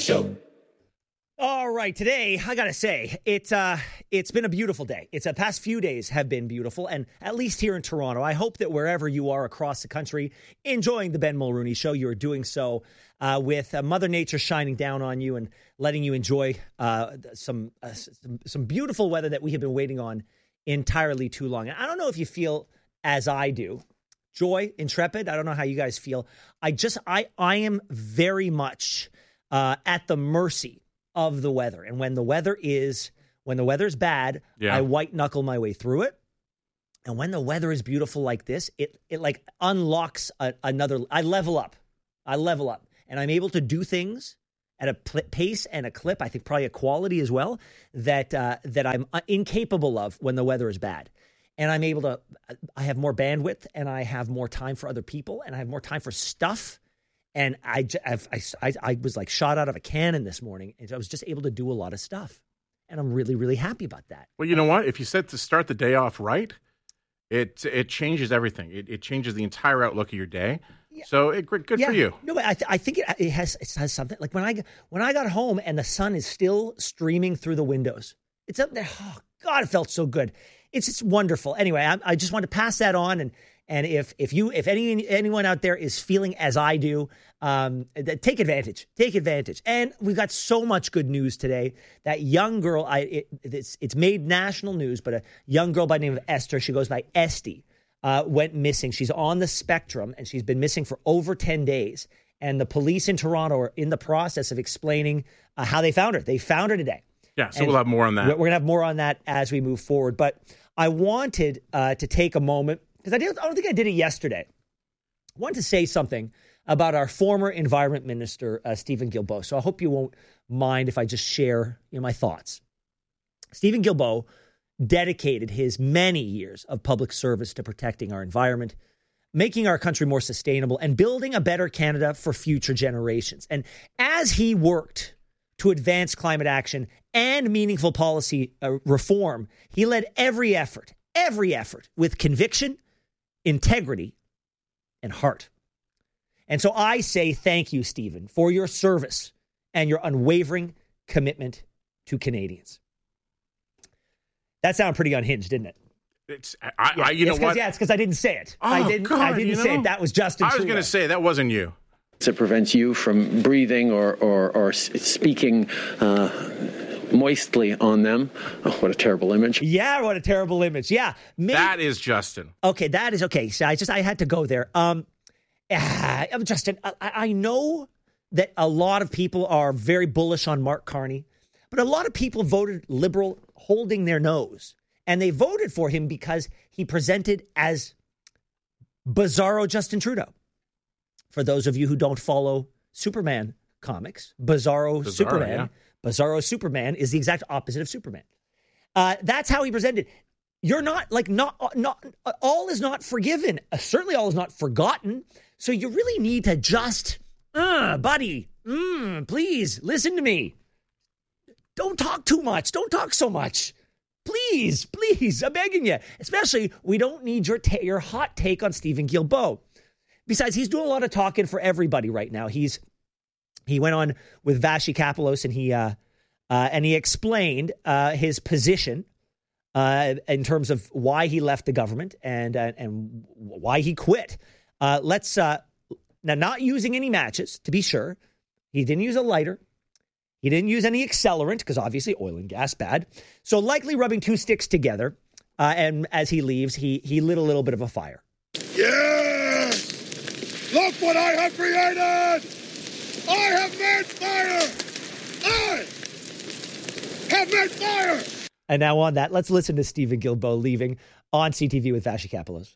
Show. All right, today, I got to say, it's been a beautiful day. The past few days have been beautiful, and at least here in Toronto, I hope that wherever you are across the country enjoying the Ben Mulrooney Show, you are doing so with Mother Nature shining down on you and letting you enjoy some beautiful weather that we have been waiting on entirely too long. And I don't know if you feel as I do. Joy, intrepid, I don't know how you guys feel. I am very much at the mercy of the weather. And when the weather is bad, I white knuckle my way through it. And when the weather is beautiful like this, it like unlocks another. I level up, and I'm able to do things at a pace and a clip. I think probably a quality as well that I'm incapable of when the weather is bad. And I'm able to. I have more bandwidth, and I have more time for other people, and I have more time for stuff. And I was like shot out of a cannon this morning, and I was just able to do a lot of stuff. And I'm really, really happy about that. Well, you know what? If you said to start the day off right, it changes everything. It changes the entire outlook of your day. Yeah. So good for you. No, but I think it has something. Like when I got home and the sun is still streaming through the windows. It's up there. Oh, God, it felt so good. It's just wonderful. Anyway, I just want to pass that on. And if anyone out there is feeling as I do, take advantage. Take advantage. And we've got so much good news today. That young girl, it's made national news, but a young girl by the name of Esther, she goes by Esty, went missing. She's on the spectrum, and she's been missing for over 10 days. And the police in Toronto are in the process of explaining how they found her. They found her today. Yeah, so we'll have more on that. We're going to have more on that as we move forward. But I wanted to take a moment, because I don't think I did it yesterday. I wanted to say something about our former Environment Minister, Stephen Guilbeault. So I hope you won't mind if I just share my thoughts. Stephen Guilbeault dedicated his many years of public service to protecting our environment, making our country more sustainable, and building a better Canada for future generations. And as he worked to advance climate action and meaningful policy reform, he led every effort with conviction, integrity, and heart. And so I say thank you, Stephen, for your service and your unwavering commitment to Canadians. That sounded pretty unhinged, didn't it? It's because I didn't say it. I didn't say it. That was Justin Trudeau. I was going to say that wasn't you. It prevents you from breathing or speaking moistly on them. Oh, what a terrible image. Yeah, what a terrible image. Yeah. That is Justin. Okay, that is okay. So I had to go there. Justin, I know that a lot of people are very bullish on Mark Carney, but a lot of people voted Liberal holding their nose. And they voted for him because he presented as Bizarro Justin Trudeau. For those of you who don't follow Superman comics, Bizarro Superman. Yeah. Bizarro Superman is the exact opposite of Superman. That's how he presented. You're not all is not forgiven. Certainly all is not forgotten. So you really need to just, buddy, please listen to me. Don't talk too much. Don't talk so much. Please, I'm begging you. Especially, we don't need your hot take on Stephen Guilbeault. Besides, he's doing a lot of talking for everybody right now. He went on with Vashi Kapelos and he explained his position in terms of why he left the government and why he quit. Let's now, not using any matches, to be sure. He didn't use a lighter. He didn't use any accelerant because obviously oil and gas bad. So likely rubbing two sticks together. And as he leaves, he lit a little bit of a fire. Yeah! Look what I have created! I have made fire! I have made fire! And now on that, let's listen to Stephen Guilbeault leaving on CTV with Vashi Kapelos.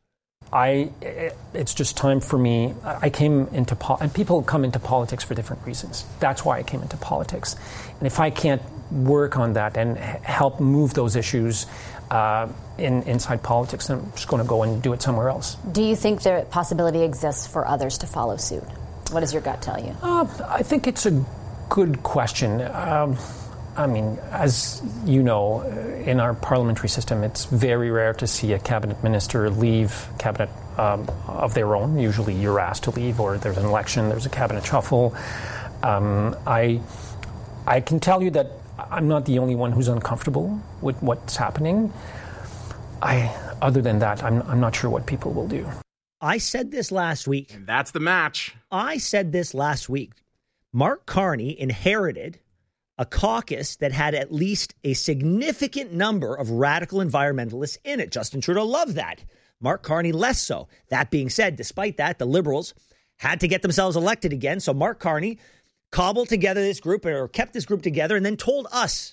It's just time for me. I came into and people come into politics for different reasons. That's why I came into politics. And if I can't work on that and help move those issues inside politics, then I'm just going to go and do it somewhere else. Do you think the possibility exists for others to follow suit? What does your gut tell you? I think it's a good question. I mean, as you know, in our parliamentary system, it's very rare to see a cabinet minister leave cabinet of their own. Usually you're asked to leave, or there's an election, there's a cabinet shuffle. I I can tell you that I'm not the only one who's uncomfortable with what's happening. Other than that, I'm not sure what people will do. I said this last week. And that's the match. I said this last week. Mark Carney inherited a caucus that had at least a significant number of radical environmentalists in it. Justin Trudeau loved that. Mark Carney less so. That being said, despite that, the Liberals had to get themselves elected again. So Mark Carney cobbled together this group, or kept this group together, and then told us,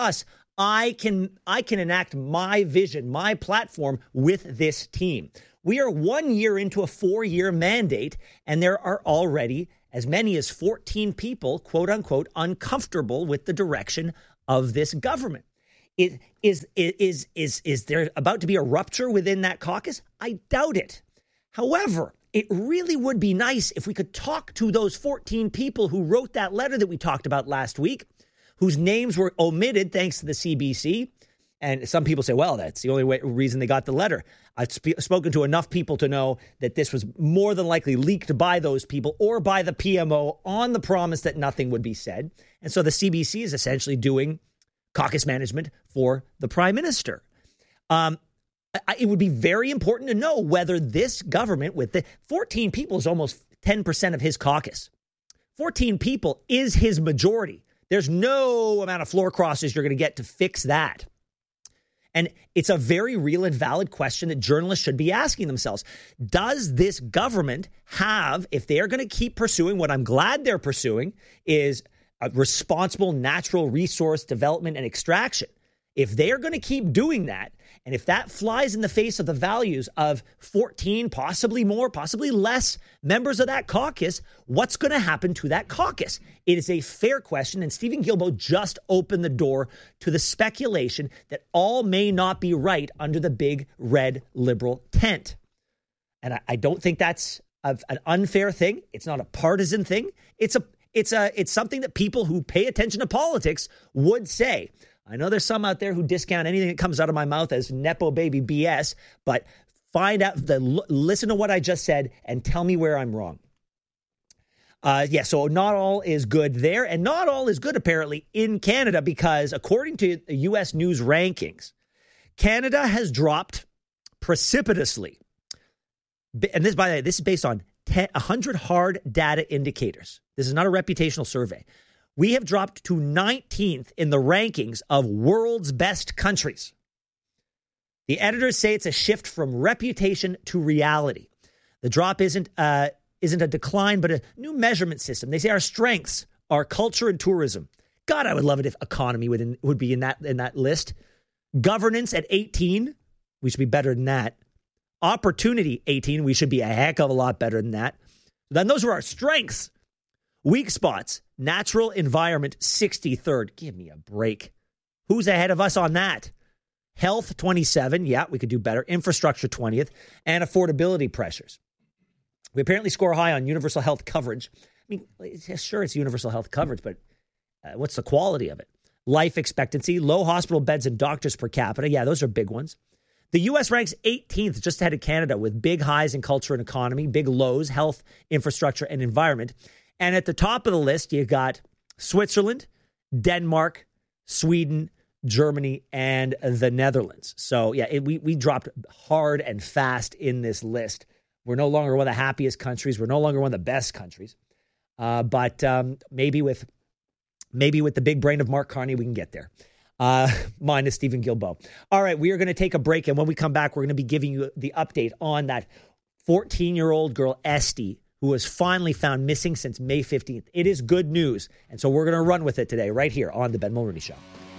I can enact my vision, my platform with this team. We are 1 year into a 4-year mandate, and there are already as many as 14 people, quote unquote, uncomfortable with the direction of this government. Is there about to be a rupture within that caucus? I doubt it. However, it really would be nice if we could talk to those 14 people who wrote that letter that we talked about last week, whose names were omitted thanks to the CBC. And some people say, well, that's the only reason they got the letter. I've spoken to enough people to know that this was more than likely leaked by those people or by the PMO on the promise that nothing would be said. And so the CBC is essentially doing caucus management for the prime minister. It would be very important to know whether this government with the 14 people is almost 10% of his caucus. 14 people is his majority. There's no amount of floor crosses you're going to get to fix that. And it's a very real and valid question that journalists should be asking themselves. Does this government have, if they are going to keep pursuing what I'm glad they're pursuing, is a responsible natural resource development and extraction? If they are going to keep doing that, and if that flies in the face of the values of 14, possibly more, possibly less members of that caucus, what's going to happen to that caucus? It is a fair question, and Steven Guilbeault just opened the door to the speculation that all may not be right under the big red Liberal tent. And I don't think that's an unfair thing. It's not a partisan thing. It's something that people who pay attention to politics would say. I know there's some out there who discount anything that comes out of my mouth as Nepo baby BS, but listen to what I just said and tell me where I'm wrong. So not all is good there, and not all is good apparently in Canada, because according to the U.S. News rankings, Canada has dropped precipitously. And this, by the way, this is based on 100 hard data indicators. This is not a reputational survey. We have dropped to 19th in the rankings of world's best countries. The editors say it's a shift from reputation to reality. The drop isn't a decline, but a new measurement system. They say our strengths are culture and tourism. God, I would love it if economy would be in that list. Governance at 18, we should be better than that. Opportunity 18, we should be a heck of a lot better than that. Then those are our strengths. Weak spots, natural environment, 63rd. Give me a break. Who's ahead of us on that? Health, 27. Yeah, we could do better. Infrastructure, 20th. And affordability pressures. We apparently score high on universal health coverage. I mean, sure, it's universal health coverage, but what's the quality of it? Life expectancy, low hospital beds and doctors per capita. Yeah, those are big ones. The U.S. ranks 18th, just ahead of Canada, with big highs in culture and economy, big lows, health, infrastructure, and environment. And at the top of the list, you've got Switzerland, Denmark, Sweden, Germany, and the Netherlands. So, yeah, we dropped hard and fast in this list. We're no longer one of the happiest countries. We're no longer one of the best countries. But maybe with the big brain of Mark Carney, we can get there. Minus Steven Guilbeault. All right, we are going to take a break. And when we come back, we're going to be giving you the update on that 14-year-old girl, Esty, who was finally found missing since May 15th. It is good news. And so we're going to run with it today right here on The Ben Mulroney Show.